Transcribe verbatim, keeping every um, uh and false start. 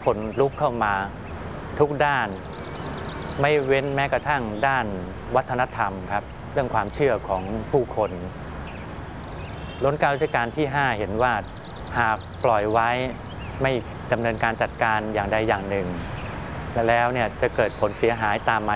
คนลุกเข้ามาทุกด้านไม่เว้นแม้กระทั่งด้านวัฒนธรรมครับเรื่องความเชื่อของผู้คนรัชกาลรัชกาลที่ห้าเห็นว่าหากปล่อยไว้ไม่ดำเนินการจัดการอย่างใดอย่างหนึ่งแล้วเนี่ยจะเกิดผลเสียหายตามมา